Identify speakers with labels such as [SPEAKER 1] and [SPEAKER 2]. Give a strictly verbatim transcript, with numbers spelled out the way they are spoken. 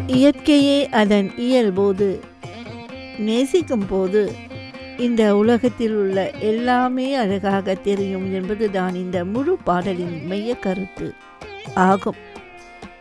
[SPEAKER 1] இயற்கையே அதன் இயல்போது நேசிக்கும் போது இந்த உலகத்தில் உள்ள எல்லாமே அழகாக தெரியும் என்பதுதான் இந்த முழு பாடலின் மைய கருத்து ஆகும்.